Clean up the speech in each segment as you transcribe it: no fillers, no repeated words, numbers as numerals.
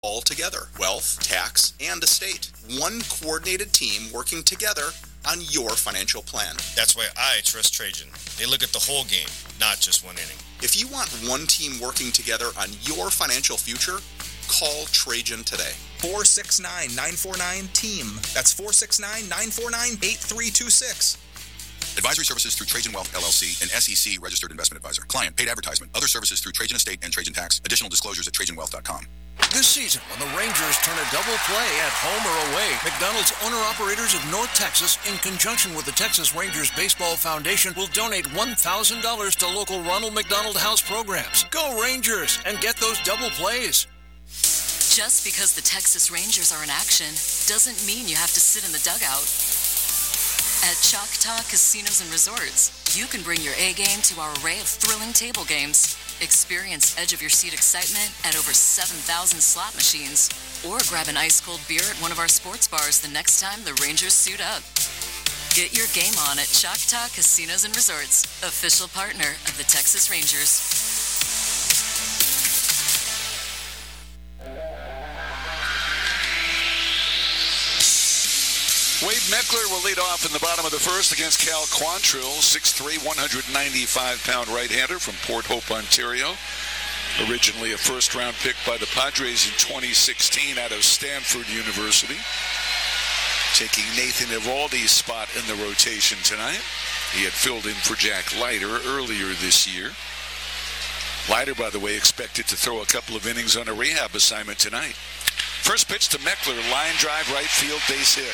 all together. Wealth, tax, and estate. One coordinated team working together on your financial plan. That's why I trust Trajan. They look at the whole game, not just one inning. If you want one team working together on your financial future, call Trajan today. 469-949-TEAM. That's 469-949-8326. Advisory services through Trajan Wealth, LLC, an SEC registered investment advisor. Client paid advertisement. Other services through Trajan Estate and Trajan Tax. Additional disclosures at TrajanWealth.com. This season, when the Rangers turn a double play at home or away, McDonald's owner-operators of North Texas, in conjunction with the Texas Rangers Baseball Foundation, will donate $1,000 to local Ronald McDonald House programs. Go Rangers and get those double plays. Just because the Texas Rangers are in action doesn't mean you have to sit in the dugout. At Choctaw Casinos and Resorts, you can bring your A game to our array of thrilling table games. Experience edge-of-your-seat excitement at over 7,000 slot machines. Or grab an ice-cold beer at one of our sports bars the next time the Rangers suit up. Get your game on at Choctaw Casinos and Resorts, official partner of the Texas Rangers. Wade Meckler will lead off in the bottom of the first against Cal Quantrill, 6'3", 195-pound right-hander from Port Hope, Ontario. Originally a first-round pick by the Padres in 2016 out of Stanford University. Taking Nathan Eovaldi's spot in the rotation tonight. He had filled in for Jack Leiter earlier this year. Leiter, by the way, expected to throw a couple of innings on a rehab assignment tonight. First pitch to Meckler, line drive, right field, base hit.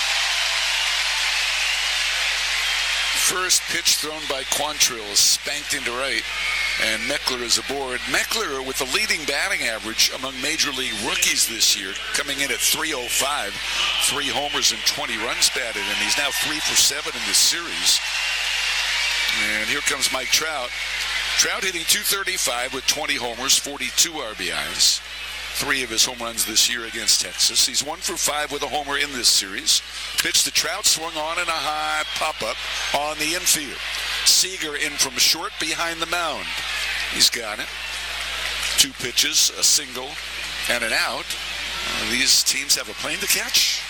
First pitch thrown by Quantrill, spanked into right, and Meckler is aboard. Meckler with the leading batting average among Major League rookies this year, coming in at .305, 3 homers and 20 runs batted, and he's now 3 for 7 in this series. And here comes Mike Trout. Trout hitting .235 with 20 homers, 42 RBIs. 3 of his home runs this year against Texas. He's 1 for 5 with a homer in this series. Pitch to Trout, swung on in a high pop-up on the infield. Seager in from short behind the mound. He's got it. 2 pitches, a single, and an out. These teams have a plane to catch.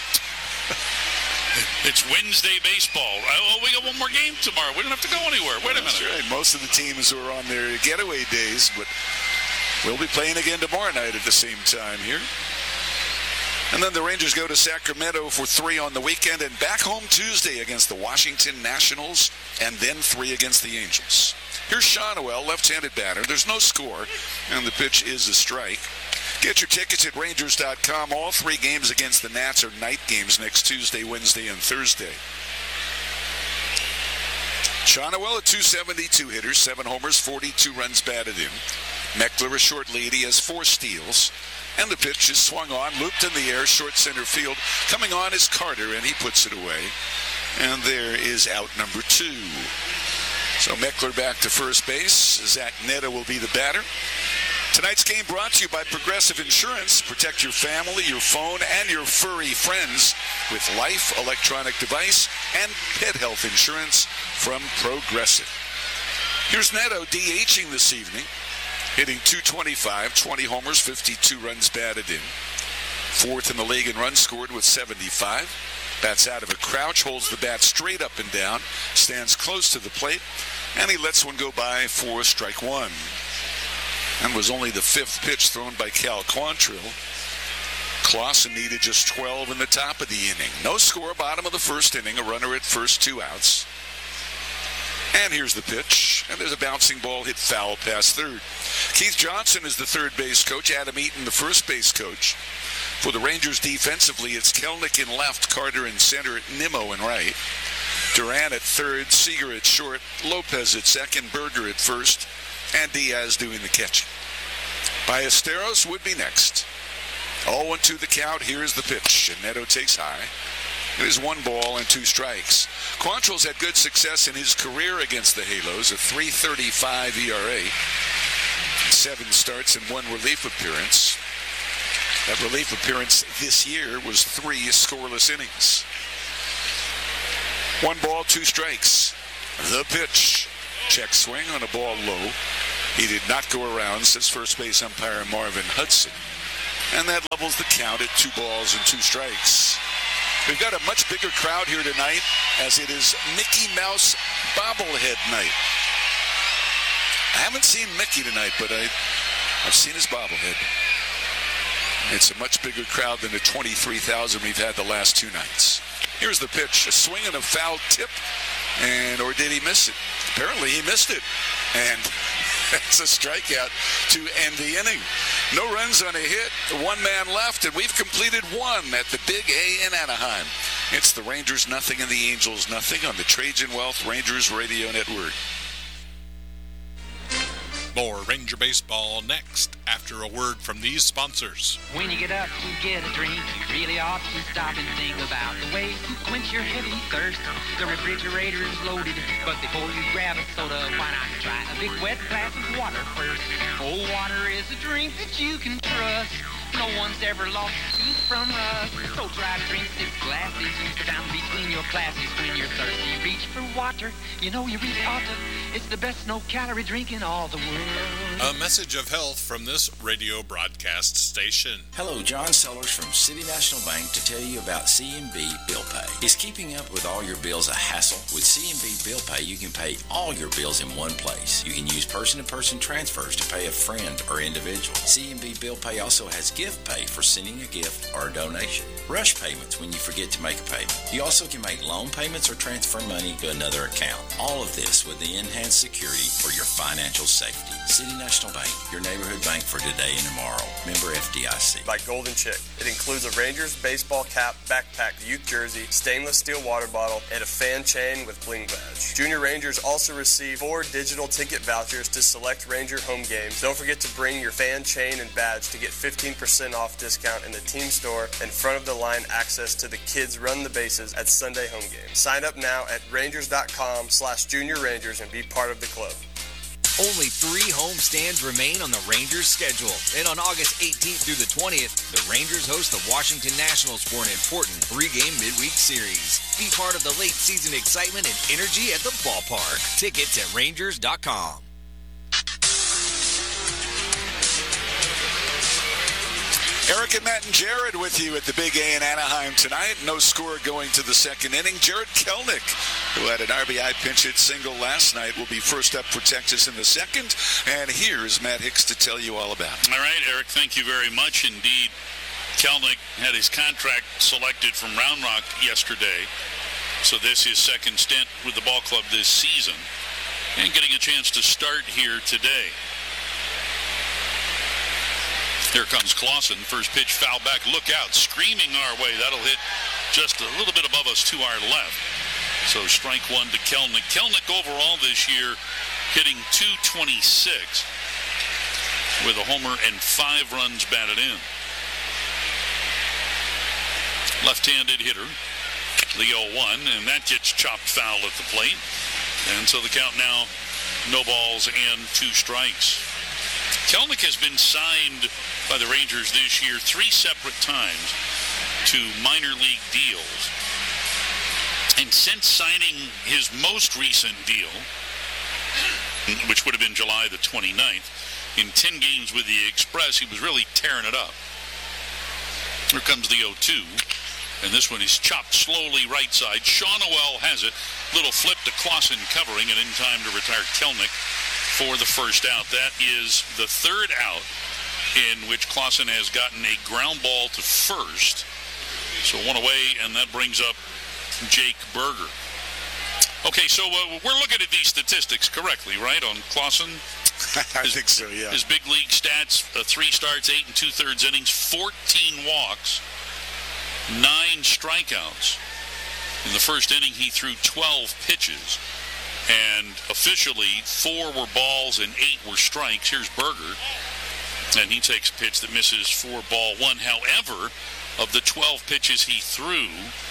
It's Wednesday baseball. Oh, we got one more game tomorrow. We don't have to go anywhere. Wait a minute. That's right. Most of the teams are on their getaway days, but we'll be playing again tomorrow night at the same time here. And then the Rangers go to Sacramento for 3 on the weekend and back home Tuesday against the Washington Nationals and then 3 against the Angels. Here's Shawnuel, left-handed batter. There's no score, and the pitch is a strike. Get your tickets at Rangers.com. All 3 games against the Nats are night games next Tuesday, Wednesday, and Thursday. Shawnuel, a .272 hitter, 7 homers, 42 runs batted in. Meckler, a short lead. He has 4 steals. And the pitch is swung on, looped in the air, short center field. Coming on is Carter, and he puts it away. And there is out number 2. So Meckler back to first base. Zach Netta will be the batter. Tonight's game brought to you by Progressive Insurance. Protect your family, your phone, and your furry friends with Life, electronic device, and pet health insurance from Progressive. Here's Neto DHing this evening. Hitting .225, 20 homers, 52 runs batted in. 4th in the league in runs scored with 75. Bats out of a crouch, holds the bat straight up and down, stands close to the plate, and he lets one go by for strike 1. And was only the 5th pitch thrown by Cal Quantrill. Clausen needed just 12 in the top of the inning. No score, bottom of the first inning, a runner at first, 2 outs. And here's the pitch, and there's a bouncing ball hit foul past third. Keith Johnson is the third base coach, Adam Eaton the first base coach. For the Rangers defensively, it's Kelnick in left, Carter in center, Nimmo in right. Duran at third, Seager at short, Lopez at second, Berger at first, and Diaz doing the catching. Ballesteros would be next. 0-2 the count, here's the pitch, and Neto takes high. It is 1 ball and 2 strikes. Quantrill's had good success in his career against the Halos, a .335 ERA. 7 starts and 1 relief appearance. That relief appearance this year was 3 scoreless innings. 1 ball, 2 strikes. The pitch. Check swing on a ball low. He did not go around, says first base umpire Marvin Hudson. And that levels the count at 2 balls and 2 strikes. We've got a much bigger crowd here tonight, as it is Mickey Mouse bobblehead night. I haven't seen Mickey tonight, but I've seen his bobblehead. It's a much bigger crowd than the 23,000 we've had the last 2 nights. Here's the pitch, a swing and a foul tip, or did he miss it? Apparently he missed it, and that's a strikeout to end the inning. No runs on a hit, 1 man left, and we've completed 1 at the Big A in Anaheim. It's the Rangers nothing and the Angels nothing on the Trajan Wealth Rangers Radio Network. More Ranger Baseball next after a word from these sponsors. When you get up to get a drink, you really ought to stop and think about the way to quench your heavy thirst. The refrigerator is loaded, but before you grab a soda, why not try a big wet glass of water first? Cold water is a drink that you can trust. No one's ever lost a tooth from us. So try to drink 6 glasses. Use the fountain between your classes. When you're thirsty, reach for water. You know you really ought to. It's the best no-calorie drink in all the world. A message of health from this radio broadcast station. Hello, John Sellers from City National Bank to tell you about CMB Bill Pay. Is keeping up with all your bills a hassle? With CMB Bill Pay, you can pay all your bills in one place. You can use person-to-person transfers to pay a friend or individual. CMB Bill Pay also has gift pay for sending a gift or a donation. Rush payments when you forget to make a payment. You also can make loan payments or transfer money to another account. All of this with the enhanced security for your financial safety. City National Bank, your neighborhood bank for today and tomorrow. Member FDIC. By Golden Chick. It includes a Rangers baseball cap, backpack, youth jersey, stainless steel water bottle, and a fan chain with bling badge. Junior Rangers also receive 4 digital ticket vouchers to select Ranger home games. Don't forget to bring your fan chain and badge to get 15% off discount in the team store and front of the line access to the Kids Run the Bases at Sunday home games. Sign up now at Rangers.com/Junior Rangers and be part of the club. Only 3 home stands remain on the Rangers schedule. And on August 18th through the 20th, the Rangers host the Washington Nationals for an important 3-game midweek series. Be part of the late season excitement and energy at the ballpark. Tickets at Rangers.com. Eric and Matt and Jared with you at the Big A in Anaheim tonight. No score going to the second inning. Jared Kelnick, who had an RBI pinch hit single last night, will be first up for Texas in the second. And here's Matt Hicks to tell you all about it. All right, Eric, thank you very much indeed. Kelnick had his contract selected from Round Rock yesterday. So this is second stint with the ball club this season. And getting a chance to start here today. Here comes Clausen. First pitch foul back. Look out. Screaming our way. That'll hit just a little bit above us to our left. So strike 1 to Kelnick. Kelnick overall this year hitting .226 with a homer and 5 runs batted in. Left-handed hitter, the 0-1, and that gets chopped foul at the plate. And so the count now, no balls and 2 strikes. Kelnick has been signed by the Rangers this year 3 separate times to minor league deals. And since signing his most recent deal, which would have been July the 29th, in 10 games with the Express, he was really tearing it up. Here comes the 0-2. And this one is chopped slowly right side. Sean Noel has it. Little flip to Clausen covering, and in time to retire Kelnick for the first out. That is the 3rd out in which Clausen has gotten a ground ball to first. So 1 away, and that brings up Jake Berger. Okay, so we're looking at these statistics correctly, right, on Clausen? I think so, yeah. His big league stats, 3 starts, 8 2/3 innings, 14 walks, 9 strikeouts. In the first inning, he threw 12 pitches. And officially, 4 were balls and 8 were strikes. Here's Berger. And he takes a pitch that misses for ball 1. However, of the 12 pitches he threw,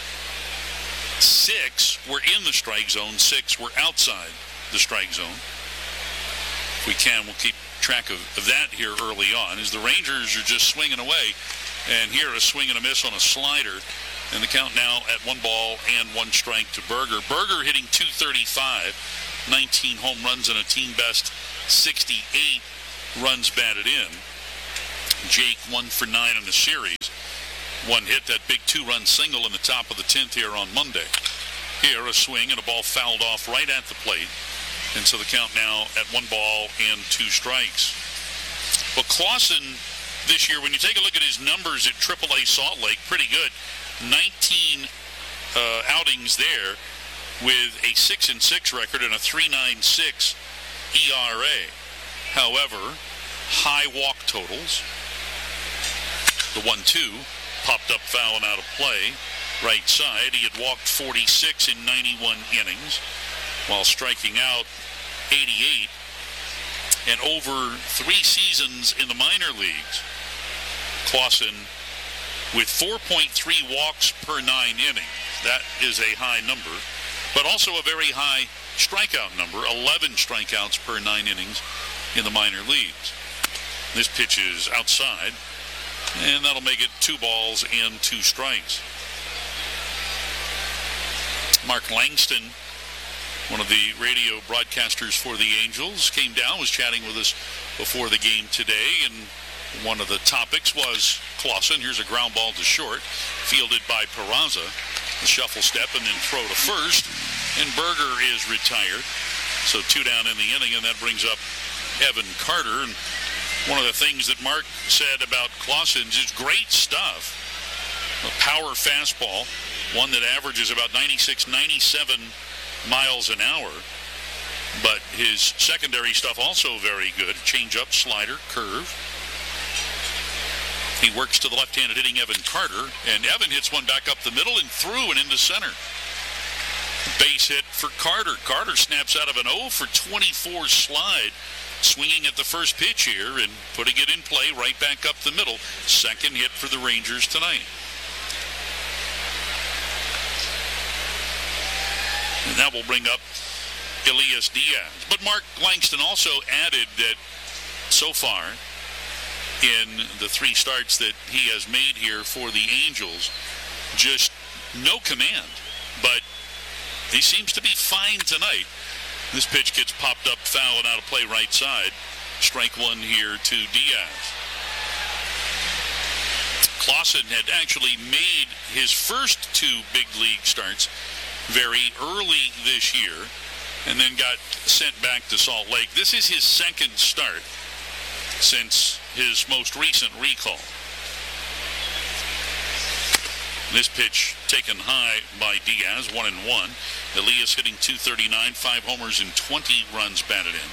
6 were in the strike zone, 6 were outside the strike zone. If we can, we'll keep track of that here early on, as the Rangers are just swinging away. And here, a swing and a miss on a slider. And the count now at 1 ball and 1 strike to Berger. Berger hitting .235, 19 home runs and a team best 68 runs batted in. Jake 1 for 9 in the series. One hit, that big 2-run single in the top of the 10th here on Monday. Here, a swing and a ball fouled off right at the plate. And so the count now at 1 ball and 2 strikes. Well, Clausen this year, when you take a look at his numbers at AAA Salt Lake, pretty good. 19 outings there with a 6-6 record and a 3.96 ERA. However, high walk totals. The 1-2 popped up foul and out of play. Right side, he had walked 46 in 91 innings while striking out 88. And over 3 seasons in the minor leagues, Clausen with 4.3 walks per 9 innings. That is a high number, but also a very high strikeout number, 11 strikeouts per 9 innings in the minor leagues. This pitch is outside, and that'll make it 2 balls and 2 strikes. Mark Langston, one of the radio broadcasters for the Angels, came down, was chatting with us before the game today, and one of the topics was Clausen. Here's a ground ball to short, fielded by Peraza. The shuffle step and then throw to first, and Berger is retired. So 2 down in the inning, and that brings up Evan Carter. And one of the things that Mark said about Clausen's is great stuff. A power fastball, one that averages about 96, 97 miles an hour. But his secondary stuff also very good. Changeup, slider, curve. He works to the left-handed hitting Evan Carter, and Evan hits one back up the middle and through and into center. Base hit for Carter. Carter snaps out of an 0 for 24 slide, swinging at the first pitch here and putting it in play right back up the middle. Second hit for the Rangers tonight. And that will bring up Elias Diaz. But Mark Langston also added that so far, in the 3 starts that he has made here for the Angels, just no command. But he seems to be fine tonight. This pitch gets popped up foul and out of play right side. Strike 1 here to Diaz. Clausen had actually made his first 2 big league starts very early this year and then got sent back to Salt Lake. This is his second start since his most recent recall. This pitch taken high by Diaz, 1-1. Elias hitting .239, 5 homers and 20 runs batted in.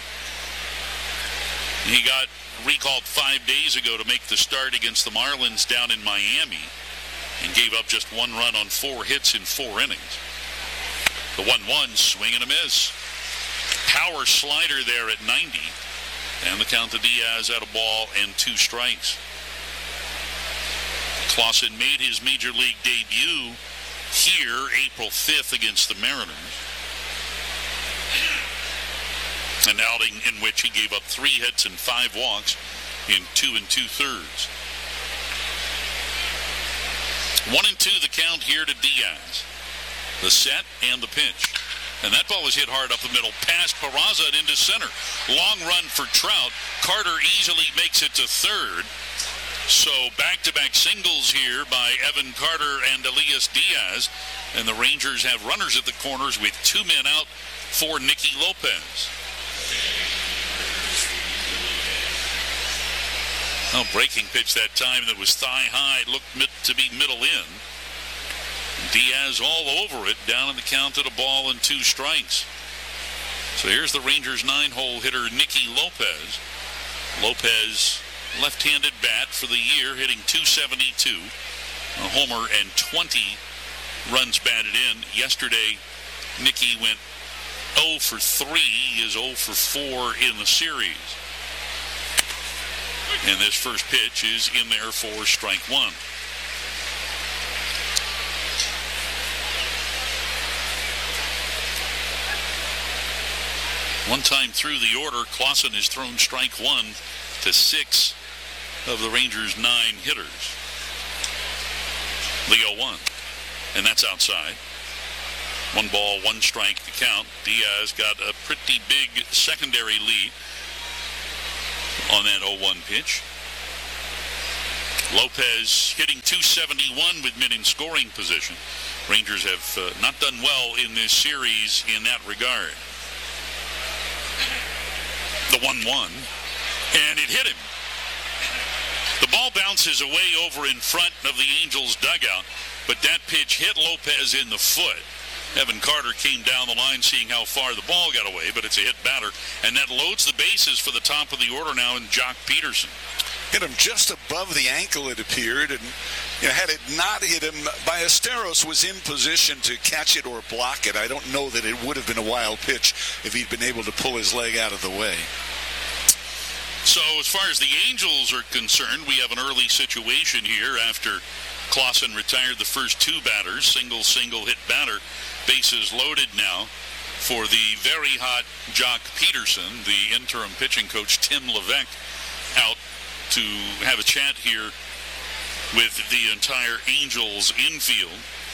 He got recalled 5 days ago to make the start against the Marlins down in Miami and gave up just 1 run on 4 hits in 4 innings. The 1-1, swing and a miss. Power slider there at 90. And the count to Diaz at a ball and 2 strikes. Clausen made his major league debut here April 5th against the Mariners. An outing in which he gave up 3 hits and 5 walks in 2 2/3. 1-2 the count here to Diaz. The set and the pitch. And that ball was hit hard up the middle, past Peraza and into center. Long run for Trout. Carter easily makes it to third. So back-to-back singles here by Evan Carter and Elias Diaz. And the Rangers have runners at the corners with 2 men out for Nicky Lopez. Oh, breaking pitch that time that was thigh high, looked to be middle in. Diaz all over it, down in the count at a ball and 2 strikes. So here's the Rangers 9-hole hitter, Nicky Lopez. Lopez, left-handed bat for the year, hitting .272, a homer and 20 runs batted in. Yesterday, Nicky went 0 for 3. He is 0 for 4 in the series. And this first pitch is in there for strike 1. One time through the order, Clausen has thrown strike 1 to 6 of the Rangers' 9 hitters. The 0-1, and that's outside. 1 ball, 1 strike to count. Diaz got a pretty big secondary lead on that 0-1 pitch. Lopez hitting .271 with men in scoring position. Rangers have not done well in this series in that regard. The 1-1, and it hit him. The ball bounces away over in front of the Angels dugout, but that pitch hit Lopez in the foot. Evan Carter came down the line seeing how far the ball got away, but it's a hit batter, and that loads the bases for the top of the order now in Jock Peterson. Hit him just above the ankle, it appeared, and had it not hit him, Ballesteros was in position to catch it or block it. I don't know that it would have been a wild pitch if he'd been able to pull his leg out of the way. So as far as the Angels are concerned, we have an early situation here after Clausen retired the first two batters, single hit batter, bases loaded now for the very hot Jock Peterson, the interim pitching coach Tim Levesque, out to have a chat here with the entire Angels infield.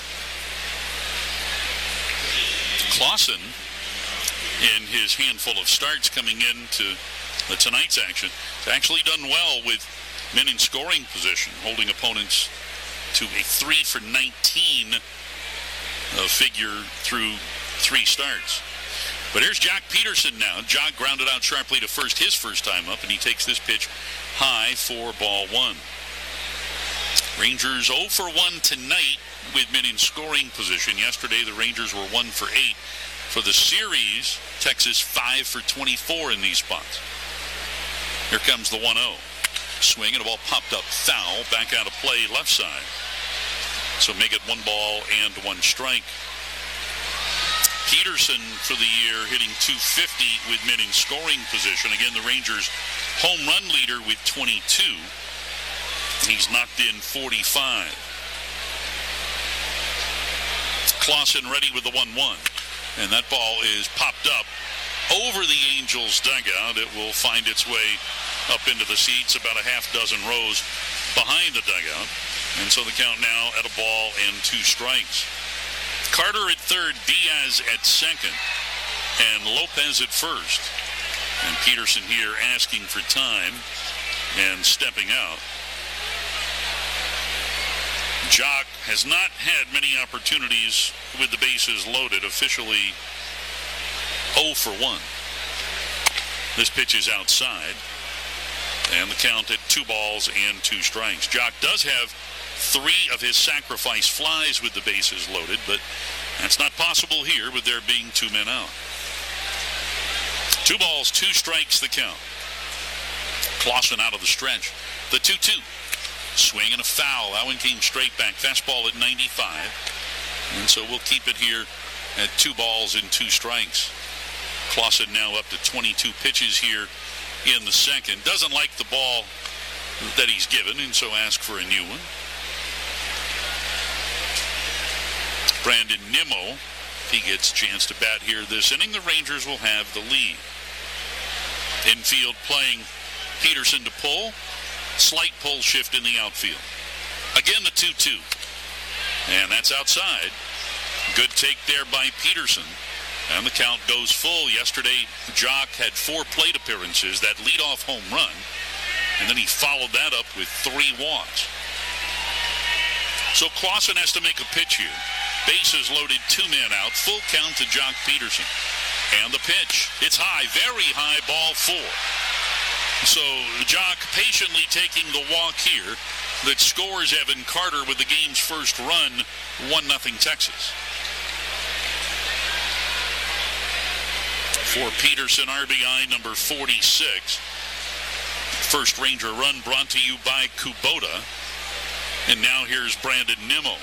Clausen, in his handful of starts coming into tonight's action, has actually done well with men in scoring position, holding opponents to a 3 for 19 figure through 3 starts. But here's Jock Peterson now. Jock grounded out sharply to first his first time up, and he takes this pitch high for ball 1. Rangers 0 for 1 tonight with men in scoring position. Yesterday the Rangers were 1 for 8. For the series, Texas 5 for 24 in these spots. Here comes the 1-0. Swing, and the ball popped up foul, back out of play left side. So make it 1 ball and 1 strike. Peterson for the year hitting .250 with men in scoring position. Again, the Rangers' home run leader with 22. He's knocked in 45. Clausen ready with the 1-1. And that ball is popped up over the Angels' dugout. It will find its way up into the seats about a half dozen rows behind the dugout. And so the count now at a ball and 2 strikes. Carter at third, Diaz at second, and Lopez at first. And Peterson here asking for time and stepping out. Jock has not had many opportunities with the bases loaded, officially 0 for 1. This pitch is outside, and the count at 2 balls and 2 strikes. Jock does have 3 of his sacrifice flies with the bases loaded, but that's not possible here with there being 2 men out. 2 balls, 2 strikes the count. Clausen out of the stretch. The 2-2. Swing and a foul. That one came straight back. Fastball at 95. And so we'll keep it here at 2 balls and 2 strikes. Clausen now up to 22 pitches here in the second. Doesn't like the ball that he's given, and so ask for a new one. Brandon Nimmo, if he gets a chance to bat here this inning, the Rangers will have the lead. Infield playing Peterson to pull. Slight pull shift in the outfield. Again, the 2-2. And that's outside. Good take there by Peterson. And the count goes full. Yesterday, Jock had 4 plate appearances, that leadoff home run. And then he followed that up with 3 walks. So Clausen has to make a pitch here. Bases loaded, 2 men out. Full count to Jock Peterson. And the pitch. It's high, very high, ball 4. So Jock patiently taking the walk here that scores Evan Carter with the game's first run, 1-0 Texas. For Peterson, RBI number 46. First Ranger run brought to you by Kubota. And now here's Brandon Nimmo.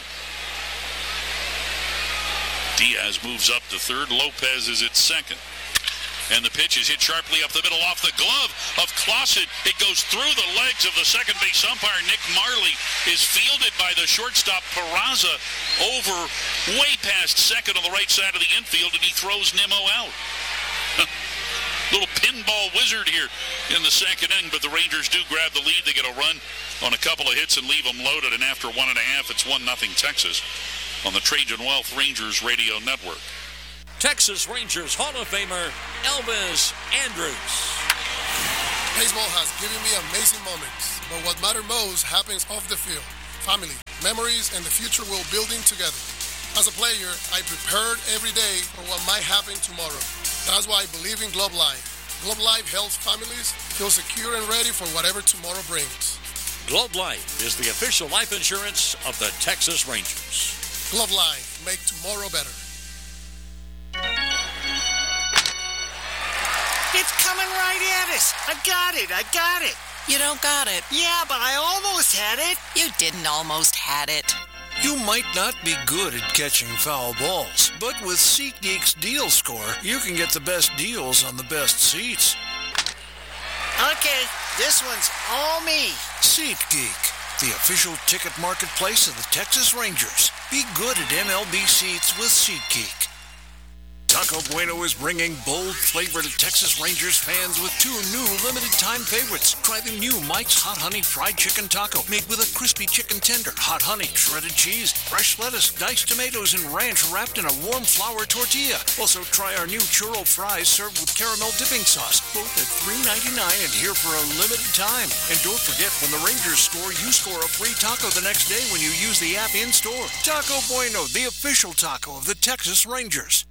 Diaz moves up to third. Lopez is at second. And the pitch is hit sharply up the middle off the glove of Clausen. It goes through the legs of the second base umpire. Nick Marley is fielded by the shortstop Peraza over way past second on the right side of the infield, and he throws Nimmo out. Little pinball wizard here in the second inning, but the Rangers do grab the lead. They get a run on a couple of hits and leave them loaded, and after 1.5, it's 1-0 Texas on the Trajan Wealth Rangers Radio Network. Texas Rangers Hall of Famer Elvis Andrus. Baseball has given me amazing moments. but what matters most happens off the field. Family, memories, and the future we're building together. As a player, I prepared every day for what might happen tomorrow. That's why I believe in Globe Life. Globe Life helps families feel secure and ready for whatever tomorrow brings. Globe Life is the official life insurance of the Texas Rangers. Globe Life, make tomorrow better. It's coming right at us. I got it. You don't got it. Yeah, but I almost had it. You didn't almost had it. You might not be good at catching foul balls, but with SeatGeek's Deal Score, you can get the best deals on the best seats. Okay, this one's all me. SeatGeek, the official ticket marketplace of the Texas Rangers. Be good at MLB seats with SeatGeek. Taco Bueno is bringing bold flavor to Texas Rangers fans with 2 new limited-time favorites. Try the new Mike's Hot Honey Fried Chicken Taco, made with a crispy chicken tender, hot honey, shredded cheese, fresh lettuce, diced tomatoes, and ranch wrapped in a warm flour tortilla. Also, try our new churro fries served with caramel dipping sauce, both at $3.99 and here for a limited time. And don't forget, when the Rangers score, you score a free taco the next day when you use the app in-store. Taco Bueno, the official taco of the Texas Rangers.